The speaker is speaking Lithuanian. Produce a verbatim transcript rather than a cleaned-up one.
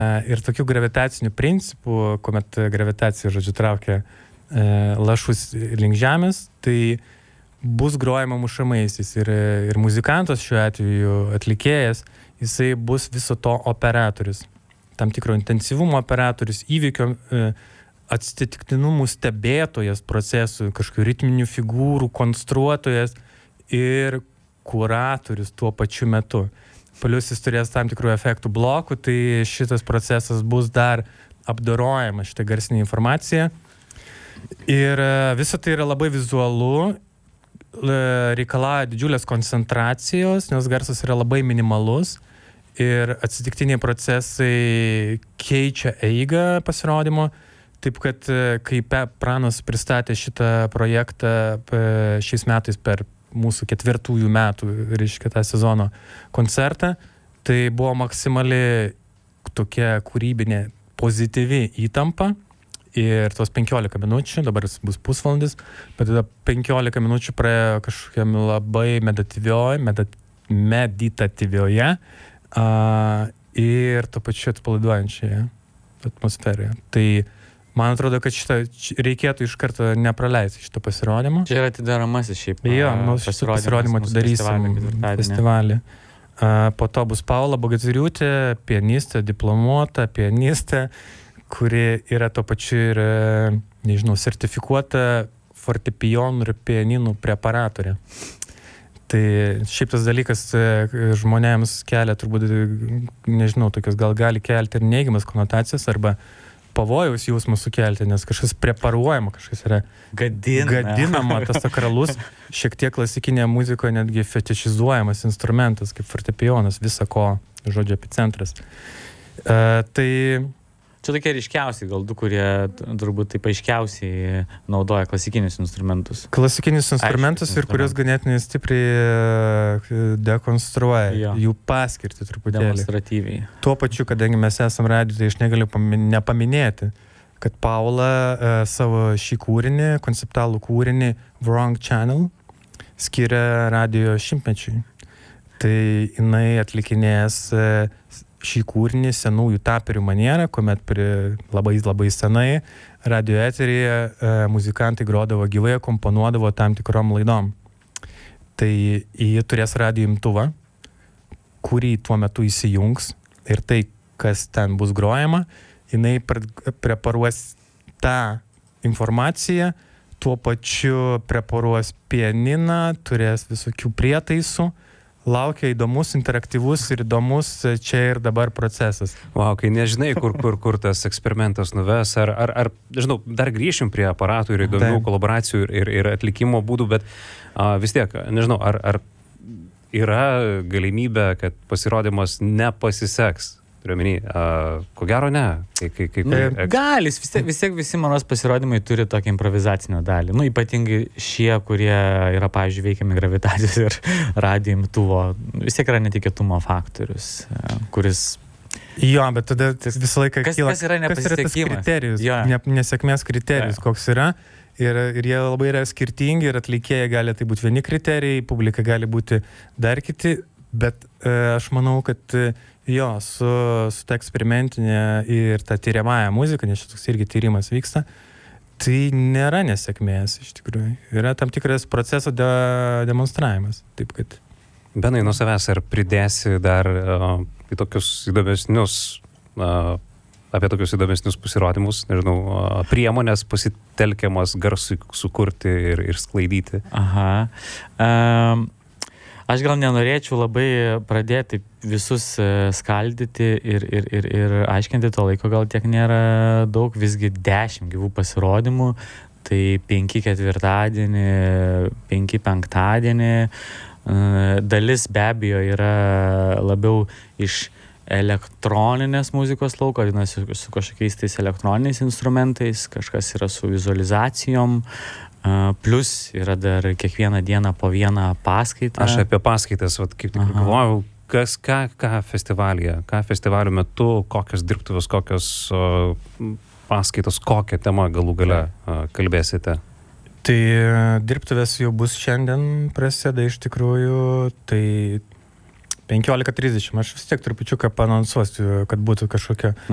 Ir tokių gravitacinių principų, kuomet gravitacija, žodžiu, traukia e, lašus link žemės, tai bus grojama mušamaisiais. Ir, ir muzikantas šiuo atveju, atlikėjas, jisai bus viso to operatorius. Tam tikro intensyvumo operatorius, įvykio e, atsitiktinumų stebėtojas procesų, kažkokių ritminių figūrų konstruotojas ir kuratorius tuo pačiu metu. Plius jis turės tam tikrų efektų blokų, tai šitas procesas bus dar apdorojama, šitą garsinę informaciją. Ir visa tai yra labai vizualu, reikalauja didžiulės koncentracijos, nes garsas yra labai minimalus ir atsitiktiniai procesai keičia eigą pasirodymo. Taip kad, kai Pranas pristatė šitą projektą šiais metais per mūsų ketvirtųjų metų, reiškia, tą sezono koncertą, tai buvo maksimali tokia kūrybinė pozityvi įtampa ir tos penkiolika minučių, dabar bus pusvalandis, bet tada penkiolika minučių praėjo kažkokiam labai meditatyvioje, medit, meditatyvioje a, ir to pačiu atpalaiduojančioje atmosferoje. Tai man atrodo, kad šitą reikėtų iš karto nepraleisti šitą pasirodymą. Čia yra atidaramasis šiaip. Jo, nu, šitą pasirodymą atidarysim festivalį. Po to bus Paula Bogatyriūtė, pianistė, diplomuota pianistė, kuri yra to pačiu ir, nežinau, sertifikuota fortepijonų ir pianinų preparatorė. Tai šiaip tas dalykas žmonėms kelia turbūt, nežinau, tokios gal gali kelti ir neigiamas konotacijas arba pavojaus jausmą sukelti, nes kažkas preparuojama, kažkas yra Gadina. gadinama, tas sakralus, šiek tiek klasikinėje muzikoje netgi fetišizuojamas instrumentas, kaip fortepijonas, visa ko, žodžio epicentras. Uh, tai Čia tokie ryškiausiai, gal du, kurie turbūt taip aiškiausiai naudoja klasikinius instrumentus. Klasikinis instrumentas Aiškius ir kurios ganėtinai stipriai dekonstruoja Jo. jų paskirtį truputėlį. Demonstratyviai. Tuo pačiu, kadangi mes esam radio, tai aš negaliu pami- nepaminėti, kad Paula uh, savo šį kūrinį, konceptualų kūrinį Wrong Channel skiria radio šimtmečiui. Tai jinai atlikinės uh, šį kūrinį senųjų taperių manierą, kuomet prie labai labai senai radio eteryje uh, muzikantai grodavo gyvai, komponuodavo tam tikrom laidom. Tai jie turės radio imtuvą, kurį tuo metu įsijungs ir tai, kas ten bus grojama, jinai preparuos tą informaciją, tuo pačiu preparuos pianiną, turės visokių prietaisų, laukia įdomus, interaktyvus ir įdomus čia ir dabar procesas. Wow, kai nežinai, kur, kur, kur tas eksperimentas nuves, ar, ar, ar žinau, dar grįšim prie aparatų ir įdomių Taip. kolaboracijų ir, ir, ir atlikimo būdų, bet a, vis tiek, nežinau, ar, ar yra galimybė, kad pasirodymas nepasiseks? Turiu omeny, ko gero ne. Kai, kai, kai, kai, Gali, vis tiek, vis tiek visi manos pasirodymai turi tokią improvizacinę dalį. Nu, ypatingai šie, kurie yra, pavyzdžiui, veikiami gravitacijos ir radio imtuvo. Vis tiek yra netikėtumo faktorius, kuris... Jo, bet tada visą laiką Kas- kyla, kas yra kas yra tas nepasisekimas? kriterijus, Jo. ne, nesėkmės kriterijus, Jo. koks yra. Ir, ir jie labai yra skirtingi ir atlikėjai gali tai būti vieni kriterijai, publika gali būti dar kiti, bet e, aš manau, kad e, jo, su, su ta eksperimentinė ir ta tyriamąją muziką, nes šitoks irgi tyrimas vyksta, tai nėra nesėkmės iš tikrųjų. Yra tam tikras proceso de, demonstravimas. Taip kad... Benai, nuo savęs ar pridėsi dar uh, į tokius įdomesnius, uh, apie tokius įdomesnius pasirodymus, nežinau, uh, priemonės pasitelkiamas garsui sukurti ir, ir sklaidyti? Aha. Um, aš gal nenorėčiau labai pradėti visus skaldyti ir, ir, ir, ir aiškinti, to laiko gal tiek nėra daug, visgi dešimt gyvų pasirodymų, tai penki ketvirtadienį, penki penktadienį. Dalis be abejo yra labiau iš elektroninės muzikos lauko, vadinasi, su kažkokiais tais elektroniniais instrumentais, kažkas yra su vizualizacijom, plus yra dar kiekvieną dieną po vieną paskaitą. Aš apie paskaitas, vat, kaip tik galvojau, kas, ką, ką festivalyje, ką festivalio metu, kokios dirbtuvės, kokios o, paskaitos, kokią temą galų gale o, kalbėsite. Tai dirbtuvės jau bus šiandien prasideda iš tikrųjų, tai penkiolika trisdešimt. Aš vis tiek trupučiuką paanonsuosiu, kad būtų kažkokia